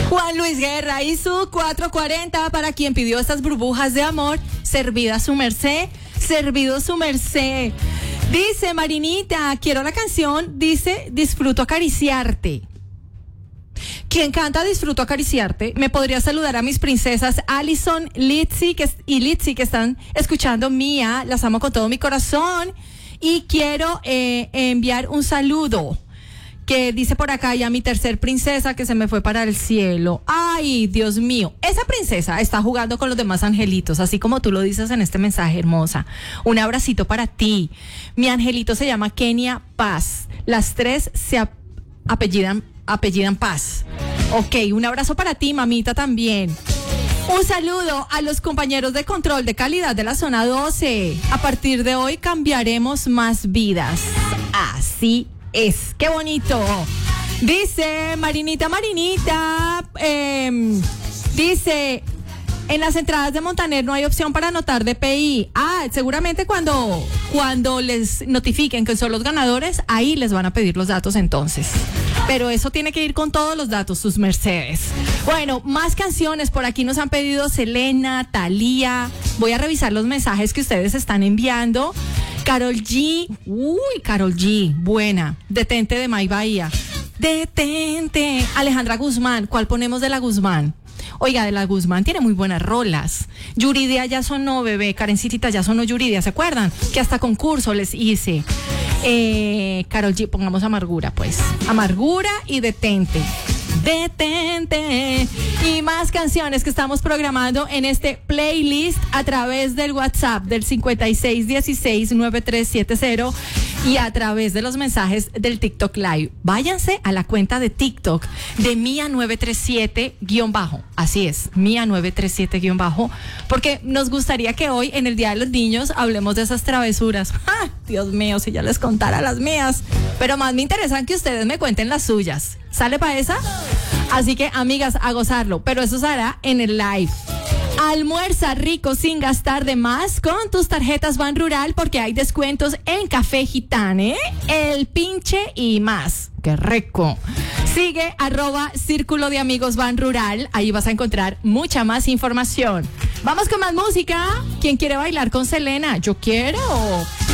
Juan Luis Guerra y su 440 para quien pidió estas burbujas de amor. Servida su merced, servido su merced. Dice Marinita, quiero la canción, dice disfruto acariciarte. Quien canta Disfruto acariciarte, me podría saludar a mis princesas Alison, Litzy y Litzy que están escuchando Mía, las amo con todo mi corazón y quiero enviar un saludo que dice por acá ya mi tercer princesa que se me fue para el cielo. Ay, Dios mío, esa princesa está jugando con los demás angelitos, así como tú lo dices en este mensaje, hermosa. Un abracito para ti. Mi angelito se llama Kenia Paz. Las tres se apellidan Paz. Ok, un abrazo para ti, mamita, también. Un saludo a los compañeros de control de calidad de la zona 12. A partir de hoy cambiaremos más vidas. Así es, qué bonito. Dice Marinita, dice, en las entradas de Montaner no hay opción para anotar DPI. Seguramente cuando les notifiquen que son los ganadores, ahí les van a pedir los datos entonces. Pero eso tiene que ir con todos los datos, sus mercedes. Bueno, más canciones. Por aquí nos han pedido Selena, Thalía. Voy a revisar los mensajes que ustedes están enviando. Karol G. Karol G. Buena. Detente de May Bahía. Detente. Alejandra Guzmán. ¿Cuál ponemos de la Guzmán? Oiga, de la Guzmán tiene muy buenas rolas. Yuridia ya sonó, bebé. Karencita ya sonó Yuridia, ¿se acuerdan? Que hasta concurso les hice. Karol G, pongamos Amargura, pues. Amargura y Detente. Detente. Y más canciones que estamos programando en este playlist a través del WhatsApp del 56169370 y a través de los mensajes del TikTok Live. Váyanse a la cuenta de TikTok de Mía937-, así es, Mía937-, porque nos gustaría que hoy en el Día de los Niños hablemos de esas travesuras. ¡Ah! Dios mío, si ya les contara las mías, pero más me interesan que ustedes me cuenten las suyas. ¿Sale para esa? Así que, amigas, a gozarlo, pero eso se hará en el live. Almuerza rico sin gastar de más con tus tarjetas Ban Rural porque hay descuentos en Café Gitane, El Pinche y más. ¡Qué rico! Sigue @Círculo de Amigos Ban Rural, ahí vas a encontrar mucha más información. Vamos con más música. ¿Quién quiere bailar con Selena? Yo quiero.